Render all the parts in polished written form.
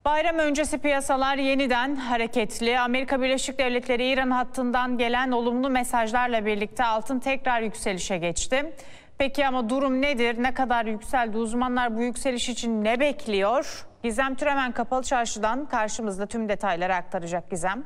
Bayram öncesi piyasalar yeniden hareketli. Amerika Birleşik Devletleri İran hattından gelen olumlu mesajlarla birlikte altın tekrar yükselişe geçti. Peki ama durum nedir? Ne kadar yükseldi? Uzmanlar bu yükseliş için ne bekliyor? Gizem Türemen Kapalı Çarşı'dan karşımızda tüm detayları aktaracak. Gizem.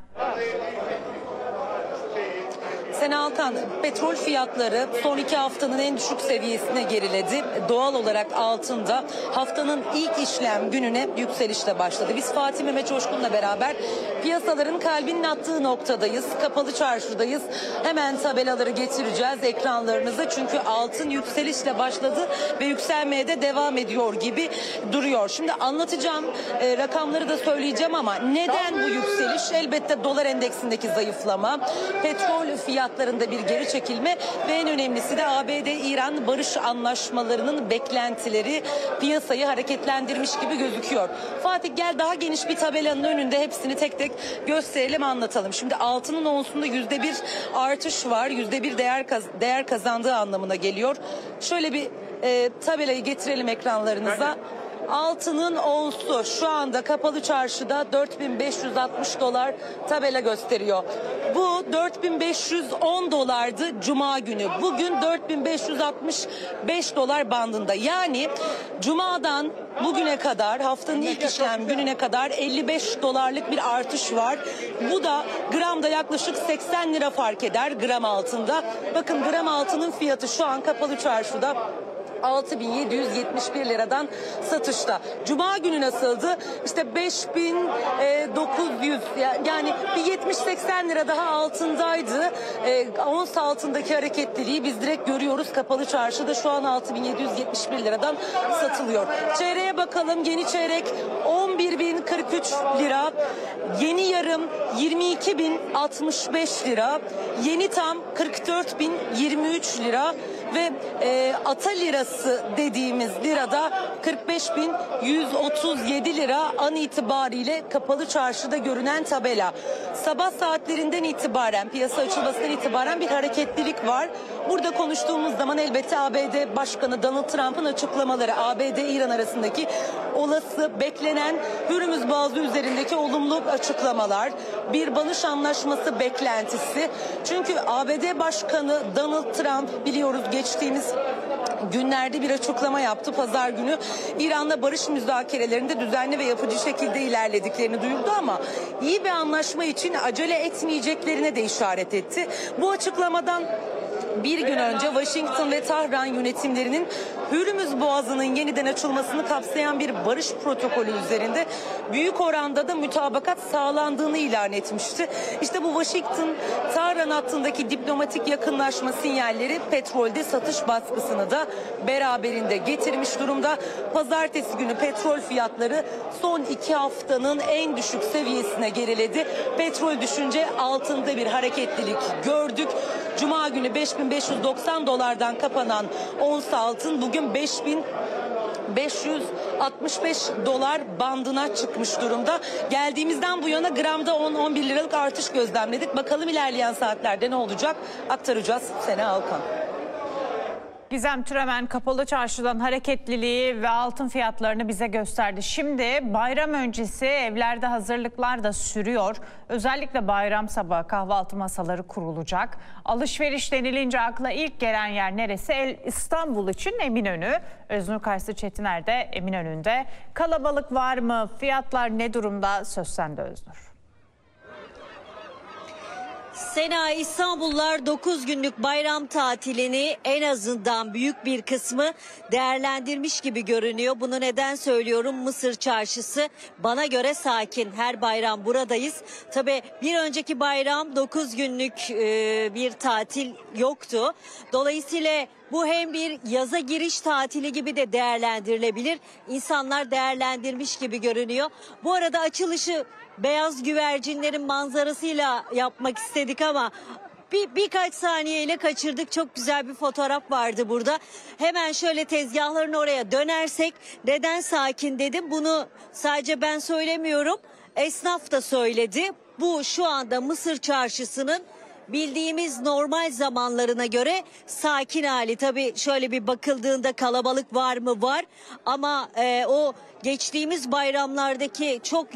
Sena Alkan, petrol fiyatları son 2 haftanın en düşük seviyesine geriledi. Doğal olarak altında haftanın ilk işlem gününe yükselişle başladı. Biz Fatih Mehmet Coşkun'la beraber piyasaların kalbinin attığı noktadayız. Kapalı Çarşı'dayız. Hemen tabelaları getireceğiz ekranlarınıza. Çünkü altın yükselişle başladı ve yükselmeye de devam ediyor gibi duruyor. Şimdi anlatacağım rakamları da söyleyeceğim ama neden bu yükseliş? Elbette dolar endeksindeki zayıflama, petrol fiyatlarında bir geri çekilme ve en önemlisi de ABD-İran barış anlaşmalarının beklentileri piyasayı hareketlendirmiş gibi gözüküyor. Fatih, gel daha geniş bir tabelanın önünde hepsini tek tek gösterelim, anlatalım. Şimdi altının onsunda %1 artış var. %1 değer kazandığı anlamına geliyor. Şöyle bir tabelayı getirelim ekranlarınıza. Altının onsu şu anda Kapalı Çarşı'da 4560 dolar tabela gösteriyor. Bu 4510 dolardı Cuma günü. Bugün 4565 dolar bandında. Yani Cuma'dan bugüne kadar, haftanın ilk işlem gününe kadar 55 dolarlık bir artış var. Bu da gramda yaklaşık 80 lira fark eder gram altında. Bakın, gram altının fiyatı şu an Kapalı Çarşı'da 6.771 liradan satışta. Cuma günü nasıldı? İşte 5.900, yani bir 70-80 lira daha altındaydı. Ons altındaki hareketliliği biz direkt görüyoruz. Kapalı Çarşıda şu an 6.771 liradan satılıyor. Çeyreğe bakalım. Yeni çeyrek 11.043 lira. Yeni yarım 22.065 lira. Yeni tam 44.023 lira. Ve ata lirası dediğimiz lirada 45.137 lira an itibariyle Kapalı Çarşı'da görünen tabela. Sabah saatlerinden itibaren, piyasa açılmasından itibaren bir hareketlilik var. Burada konuştuğumuz zaman elbette ABD Başkanı Donald Trump'ın açıklamaları, ABD-İran arasındaki olası beklenen Hürmüz Boğazı üzerindeki olumlu açıklamalar, bir barış anlaşması beklentisi. Çünkü ABD Başkanı Donald Trump, biliyoruz, geçtiğimiz günlerde bir açıklama yaptı. Pazar günü İran'la barış müzakerelerinde düzenli ve yapıcı şekilde ilerlediklerini duyurdu ama iyi bir anlaşma için acele etmeyeceklerine de işaret etti. Bu açıklamadan bir gün önce Washington ve Tahran yönetimlerinin Hürmüz Boğazı'nın yeniden açılmasını kapsayan bir barış protokolü üzerinde büyük oranda da mutabakat sağlandığını ilan etmişti. İşte bu Washington-Tahran hattındaki diplomatik yakınlaşma sinyalleri petrolde satış baskısını da beraberinde getirmiş durumda. Pazartesi günü petrol fiyatları son 2 haftanın en düşük seviyesine geriledi. Petrol düşünce altında bir hareketlilik gördük. Cuma günü 5.590 dolardan kapanan ons altın bugün 5.565 dolar bandına çıkmış durumda. Geldiğimizden bu yana gramda 10-11 liralık artış gözlemledik. Bakalım ilerleyen saatlerde ne olacak, aktaracağız. Sena Alkan. Gizem Türemen Kapalı Çarşı'dan hareketliliği ve altın fiyatlarını bize gösterdi. Şimdi bayram öncesi evlerde hazırlıklar da sürüyor. Özellikle bayram sabahı kahvaltı masaları kurulacak. Alışveriş denilince akla ilk gelen yer neresi? İstanbul için Eminönü. Öznur Kaysı Çetiner de Eminönü'nde. Kalabalık var mı? Fiyatlar ne durumda? Söz sende Öznur. Sena, İstanbullular 9 günlük bayram tatilini en azından büyük bir kısmı değerlendirmiş gibi görünüyor. Bunu neden söylüyorum? Mısır Çarşısı bana göre sakin. Her bayram buradayız. Tabii bir önceki bayram 9 günlük bir tatil yoktu. Dolayısıyla bu hem bir yaza giriş tatili gibi de değerlendirilebilir. İnsanlar değerlendirmiş gibi görünüyor. Bu arada açılışı beyaz güvercinlerin manzarasıyla yapmak istedik ama birkaç saniyeyle kaçırdık. Çok güzel bir fotoğraf vardı burada. Hemen şöyle tezgahların oraya dönersek, neden sakin dedim. Bunu sadece ben söylemiyorum, esnaf da söyledi. Bu şu anda Mısır Çarşısı'nın bildiğimiz normal zamanlarına göre sakin hali. Tabii şöyle bir bakıldığında kalabalık var mı? Var ama o geçtiğimiz bayramlardaki çok